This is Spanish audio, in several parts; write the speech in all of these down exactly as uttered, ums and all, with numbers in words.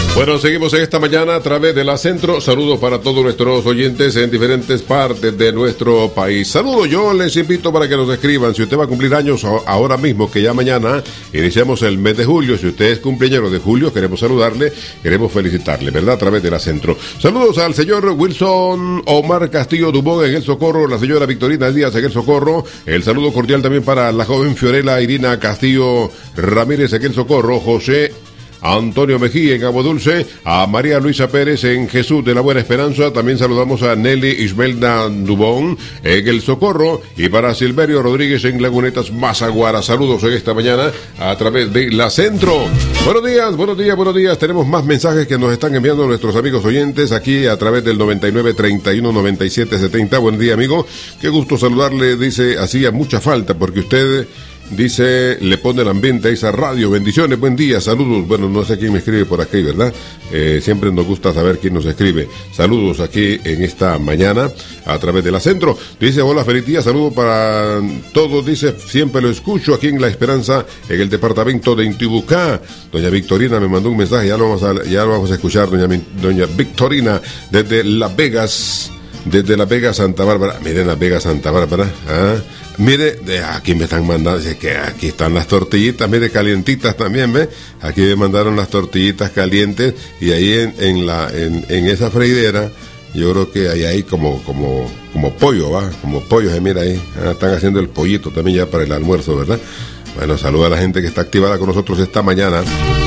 Bueno, seguimos en esta mañana a través de la Centro. Saludos para todos nuestros oyentes en diferentes partes de nuestro país. Saludos, yo les invito para que nos escriban. Si usted va a cumplir años ahora mismo, que ya mañana iniciamos el mes de julio. Si usted es cumpleañero de julio, queremos saludarle, queremos felicitarle, ¿verdad? A través de la Centro. Saludos al señor Wilson Omar Castillo Dubón en El Socorro, la señora Victorina Díaz en El Socorro. El saludo cordial también para la joven Fiorella Irina Castillo Ramírez en El Socorro, José Antonio Mejía en Agua Dulce, a María Luisa Pérez en Jesús de la Buena Esperanza. También saludamos a Nelly Ismelda Dubón en El Socorro, y para Silverio Rodríguez en Lagunetas Mazaguara. Saludos en esta mañana a través de la Centro. Buenos días, buenos días, buenos días. Tenemos más mensajes que nos están enviando nuestros amigos oyentes aquí a través del noventa y nueve, treinta y uno, noventa y siete, setenta. Buen día, amigo. Qué gusto saludarle. Dice, hacía mucha falta porque usted... Dice, le pone el ambiente a esa radio. Bendiciones, buen día, saludos. Bueno, no sé quién me escribe por aquí, ¿verdad? Eh, siempre nos gusta saber quién nos escribe. Saludos aquí en esta mañana a través de la Centro. Dice, hola, feliz día, saludo para todos. Dice, siempre lo escucho aquí en La Esperanza, en el departamento de Intibucá. Doña Victorina me mandó un mensaje, ya lo vamos a, ya lo vamos a escuchar, doña, doña Victorina, desde Las Vegas, desde Las Vegas, Santa Bárbara. Miren, Las Vegas, Santa Bárbara, ¿ah? Mire, de aquí me están mandando, dice que aquí están las tortillitas, mire, calientitas también, ¿ve? Aquí me mandaron las tortillitas calientes, y ahí en, en la en, en esa freidera, yo creo que ahí hay como como como pollo, ¿va? Como pollo, se mira ahí, ah, están haciendo el pollito también ya para el almuerzo, ¿verdad? Bueno, saluda a la gente que está activada con nosotros esta mañana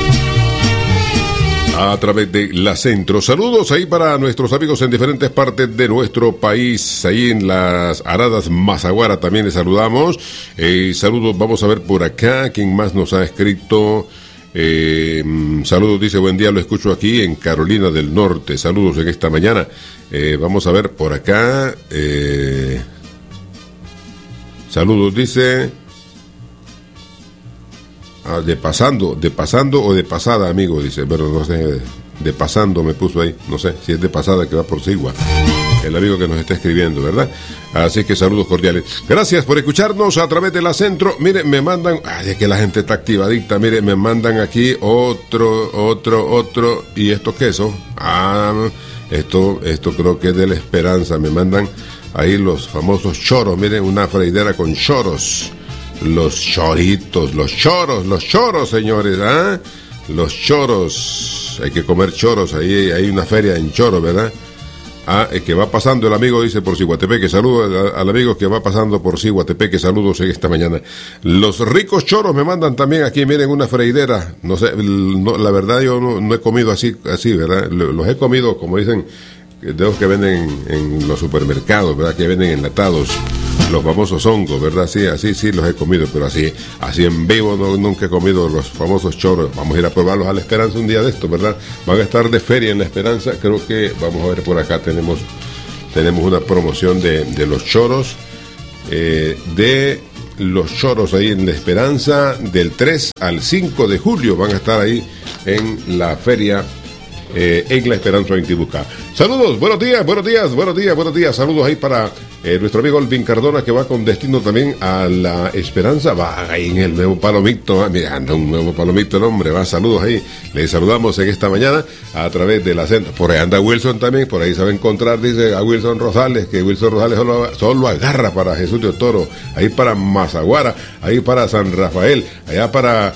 a través de la Centro. Saludos ahí para nuestros amigos en diferentes partes de nuestro país, ahí en las Aradas Mazaguara también les saludamos. Eh, saludos, vamos a ver por acá, ¿quién más nos ha escrito? Eh, saludos, dice, buen día, lo escucho aquí en Carolina del Norte. Saludos en esta mañana. Eh, vamos a ver por acá. Eh, saludos, dice... Ah, de pasando, de pasando o de pasada, amigo, dice, pero no sé, de pasando me puso ahí, no sé si es de pasada que va por Sigua, el amigo que nos está escribiendo, ¿verdad? Así que saludos cordiales. Gracias por escucharnos a través de la Centro. Mire, me mandan, ay, es que la gente está activadita, mire, me mandan aquí otro, otro, otro, ¿y esto qué es eso? Ah, esto, esto creo que es de La Esperanza, me mandan ahí los famosos choros, miren, una freidera con choros. Los choritos, los choros, los choros, señores, ¿ah? ¿eh? Los choros, hay que comer choros, ahí hay una feria en Choros, ¿verdad? Ah, el que va pasando el amigo dice por Ciguatepeque, saludos al amigo que va pasando por Ciguatepeque, saludos en esta mañana. Los ricos choros me mandan también aquí, miren, una freidera, no sé, no, la verdad yo no, no he comido así, así, ¿verdad? Los he comido, como dicen, de los que venden en los supermercados, ¿verdad? Que venden enlatados. Los famosos hongos, ¿verdad? Sí, así sí los he comido, pero así así en vivo no, nunca he comido los famosos choros. Vamos a ir a probarlos a La Esperanza un día de esto, ¿verdad? Van a estar de feria en La Esperanza. Creo que, vamos a ver por acá, tenemos tenemos una promoción de, de los choros, eh, de los choros ahí en La Esperanza, del tres al cinco de julio. Van a estar ahí en la feria Eh, en La Esperanza en Tibucá. Saludos, buenos días, buenos días, buenos días, buenos días. Saludos ahí para eh, nuestro amigo Alvin Cardona, que va con destino también a La Esperanza. Va ahí en el nuevo Palomito, va, mira, anda un nuevo Palomito, el hombre, va, saludos ahí. Les saludamos en esta mañana a través de la Centro. Por ahí anda Wilson también, por ahí se va a encontrar, dice, a Wilson Rosales, que Wilson Rosales solo, solo agarra para Jesús de Toro, ahí para Mazaguara, ahí para San Rafael, allá para,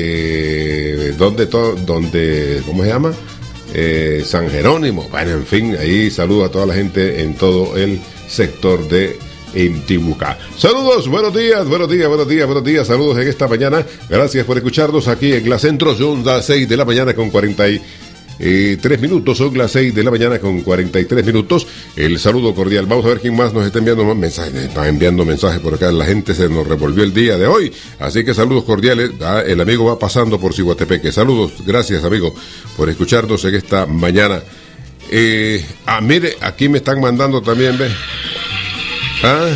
eh, donde, to, donde, ¿cómo se llama? Eh, San Jerónimo. Bueno, en fin, ahí saludo a toda la gente en todo el sector de Intibucá. Saludos, buenos días, buenos días, buenos días, buenos días, saludos en esta mañana. Gracias por escucharnos aquí en la Centro. Son las seis de la mañana con cuarenta y tres minutos, son las seis de la mañana con cuarenta y tres minutos. El saludo cordial. Vamos a ver quién más nos está enviando más mensajes. Están enviando mensajes por acá. La gente se nos revolvió el día de hoy. Así que saludos cordiales. Ah, el amigo va pasando por Ciguatepeque. Saludos, gracias, amigo, por escucharnos en esta mañana. Eh, ah, mire, aquí me están mandando también, ¿ves? Ah,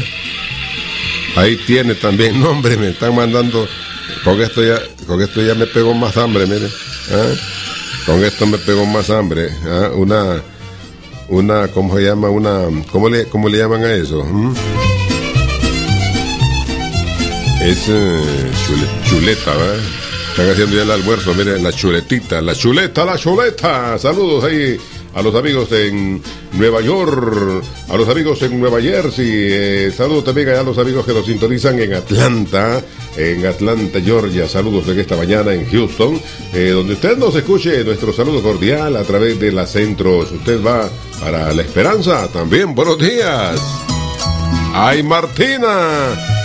ahí tiene también. No, hombre, me están mandando. Con esto ya, con esto ya me pegó más hambre, mire. Ah. Con esto me pegó más hambre, ¿eh? Una, una, ¿cómo se llama? Una, ¿cómo le, cómo le llaman a eso? ¿Mm? Es eh, chule, chuleta, ¿verdad? Están haciendo ya el almuerzo, miren, la chuletita, la chuleta, la chuleta. Saludos ahí a los amigos en Nueva York, a los amigos en Nueva Jersey. Eh, saludos también a los amigos que nos sintonizan en Atlanta, en Atlanta, Georgia. Saludos en esta mañana en Houston, eh, donde usted nos escuche. Nuestro saludo cordial a través de la Centros. Usted va para La Esperanza, también buenos días. ¡Ay, Martina!